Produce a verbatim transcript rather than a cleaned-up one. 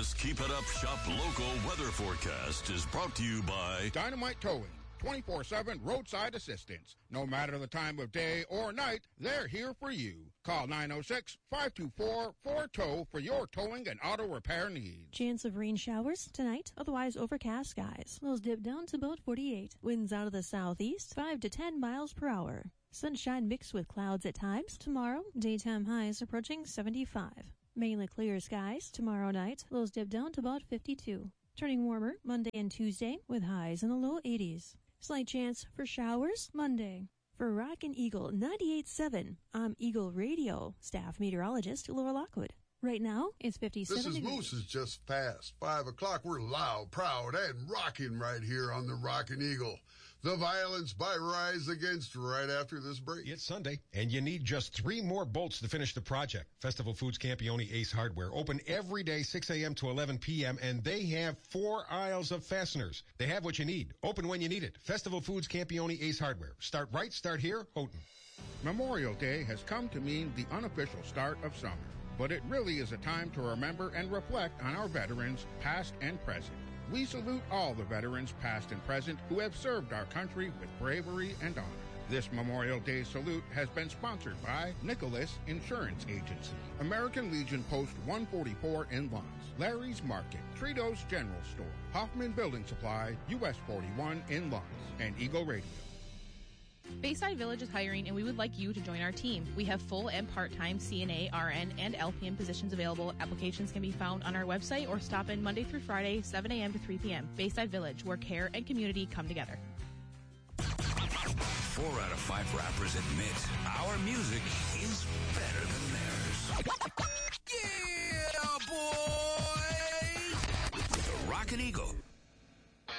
This Keep It Up Shop Local weather forecast is brought to you by Dynamite Towing, twenty-four seven roadside assistance. No matter the time of day or night, they're here for you. Call nine oh six, five two four, four T O W for your towing and auto repair needs. Chance of rain showers tonight, otherwise overcast skies. Lows dip down to about forty-eight. Winds out of the southeast, five to ten miles per hour. Sunshine mixed with clouds at times. Tomorrow, daytime highs approaching seventy-five. Mainly clear skies tomorrow night. Lows dip down to about fifty-two. Turning warmer Monday and Tuesday with highs in the low eighties. Slight chance for showers Monday. For Rockin' Eagle ninety-eight point seven, I'm Eagle Radio staff meteorologist Laura Lockwood. Right now, it's fifty-seven This is degrees. Moose is just past five o'clock. We're loud, proud, and rocking right here on the Rockin' Eagle. The Violence by Rise Against right after this break. It's Sunday, and you need just three more bolts to finish the project. Festival Foods Campione Ace Hardware, open every day, six a.m. to eleven p.m., and they have four aisles of fasteners. They have what you need. Open when you need it. Festival Foods Campione Ace Hardware. Start right, start here, Houghton. Memorial Day has come to mean the unofficial start of summer, but it really is a time to remember and reflect on our veterans, past and present. We salute all the veterans, past and present, who have served our country with bravery and honor. This Memorial Day salute has been sponsored by Nicholas Insurance Agency, American Legion Post one forty-four in Lawrence, Larry's Market, Tritos General Store, Hoffman Building Supply, U S forty-one in Lawrence, and Eagle Radio. Bayside Village is hiring, and we would like you to join our team. We have full and part-time C N A, R N, and L P N positions available. Applications can be found on our website or stop in Monday through Friday, seven a.m. to three p.m. Bayside Village, where care and community come together. Four out of five rappers admit our music is better than theirs. Yeah, boy! The Rockin' Eagle